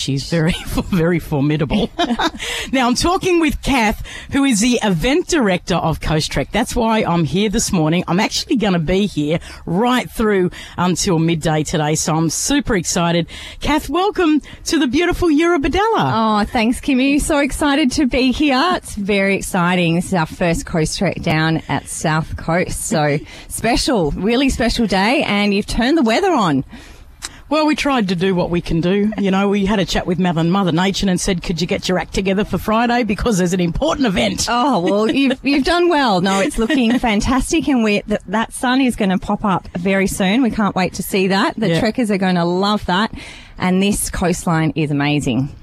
She's very, very formidable. Now, I'm talking with Kath, who is the event director of Coast Trek. That's why I'm here this morning. I'm actually going to be here right through until midday today, so I'm super excited. Kath, welcome to the beautiful Eurobodalla. Oh, thanks, Kimmy. So excited to be here. It's very exciting. This is our first Coast Trek down at South Coast. So special, really special day, and you've turned the weather on. Well, we tried to do what we can do. You know, we had a chat with Mother Nature and said, could you get your act together for Friday because there's an important event. Oh, well, you've done well. No, it's looking fantastic, and that sun is going to pop up very soon. We can't wait to see that. The trekkers are going to love that, and this coastline is amazing.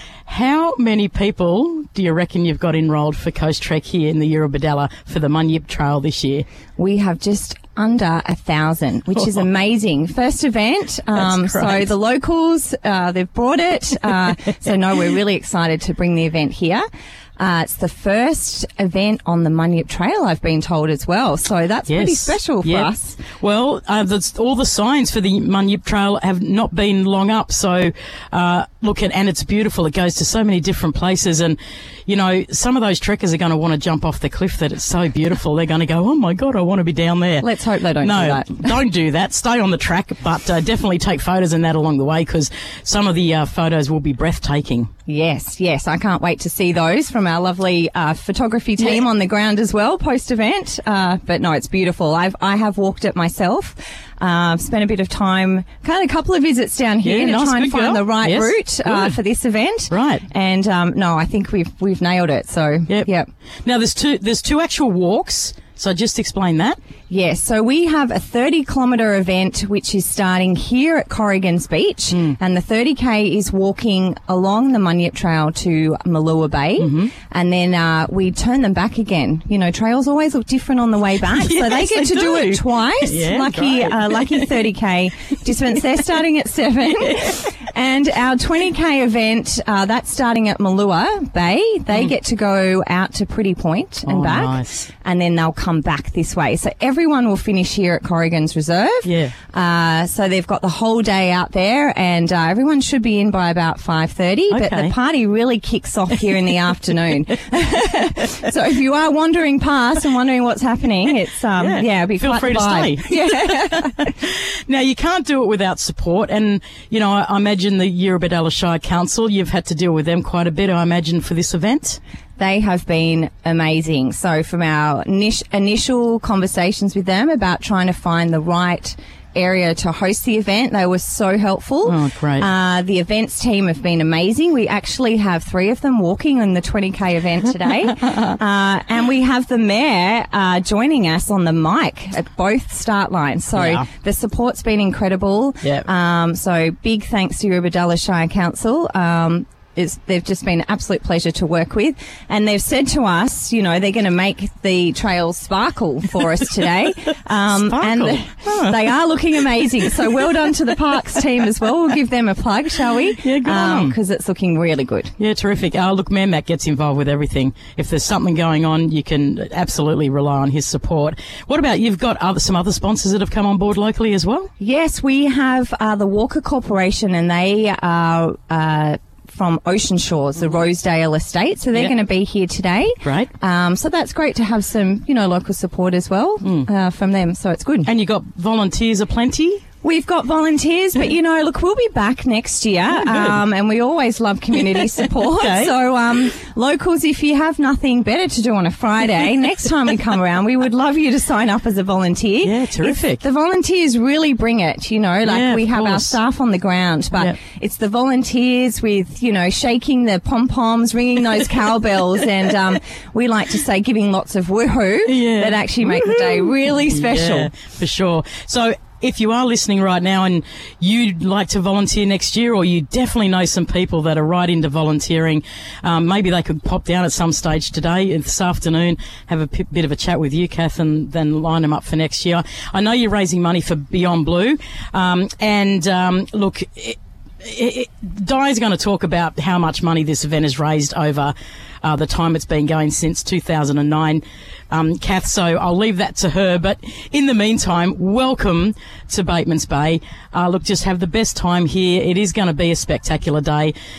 How many people do you reckon you've got enrolled for Coast Trek here in the Eurobodalla for the Munyip Trail this year? We have just under 1,000, which is amazing. First event. So the locals, they've brought it. So no, we're really excited to bring the event here. It's the first event on the Munyip Trail, I've been told as well. So that's pretty special for us. Well, all the signs for the Munyip Trail have not been long up. So, look, and it's beautiful. It goes to so many different places. And, you know, some of those trekkers are going to want to jump off the cliff that it's so beautiful. They're going to go, oh, my God, I want to be down there. Let's hope they don't do that. No, don't do that. Stay on the track, but definitely take photos and that along the way, because some of the photos will be breathtaking. Yes. I can't wait to see those from our lovely photography team on the ground as well, post-event. But no, it's beautiful. I have walked it myself. Spent a bit of time, kind of a couple of visits down here to try and find the right route for this event. Right. And no, I think we've nailed it. So yep. Now there's two actual walks. So just explain that. Yes, so we have a 30-kilometre event which is starting here at Corrigan's Beach, and the 30K is walking along the Munyip Trail to Malua Bay, and then we turn them back again. You know, trails always look different on the way back, so they get to do it twice. Yeah, lucky 30K participants. They're starting at 7. And our 20K event, that's starting at Malua Bay. They get to go out to Pretty Point and back, nice. And then they'll come back this way. So everyone will finish here at Corrigan's Reserve. Yeah. So they've got the whole day out there, and everyone should be in by about 5:30. But the party really kicks off here in the afternoon. So if you are wandering past and wondering what's happening, it's it'll be feel free to stay. Yeah. Now you can't do it without support, and you know I imagine the Eurobodalla Shire Council, you've had to deal with them quite a bit, I imagine, for this event. They have been amazing. So from our initial conversations with them about trying to find the right area to host the event, they were so helpful. Oh, great. The events team have been amazing. We actually have 3 of them walking on the 20K event today. And we have the mayor joining us on the mic at both start lines. So the support's been incredible. Yep. So big thanks to Eurobodalla Shire Council. They've just been an absolute pleasure to work with, and they've said to us, you know, they're going to make the trails sparkle for us today. And they are looking amazing. So well done to the parks team as well. We'll give them a plug, shall we? Yeah, good on them. Because it's looking really good. Yeah, terrific. Look, Mayor Matt gets involved with everything. If there's something going on, you can absolutely rely on his support. What about, you've got some other sponsors that have come on board locally as well? Yes, we have the Walker Corporation, and they are from Ocean Shores, the Rosedale Estate. So they're going to be here today. Great. So that's great to have some, you know, local support as well from them. So it's good. And you got volunteers aplenty? We've got volunteers, but, you know, look, we'll be back next year, and we always love community support. Okay. So, locals, if you have nothing better to do on a Friday, next time we come around, we would love you to sign up as a volunteer. Yeah, terrific. The volunteers really bring it, you know, like we have our staff on the ground, but it's the volunteers with, you know, shaking the pom-poms, ringing those cowbells, and we like to say giving lots of woohoo that actually make the day really special. Yeah, for sure. So, if you are listening right now and you'd like to volunteer next year, or you definitely know some people that are right into volunteering, maybe they could pop down at some stage today, this afternoon, have a bit of a chat with you, Kath, and then line them up for next year. I know you're raising money for Beyond Blue, look, Di's going to talk about how much money this event has raised over the time it's been going since 2009, Kath, so I'll leave that to her. But in the meantime, welcome to Batemans Bay. Look, just have the best time here. It is going to be a spectacular day.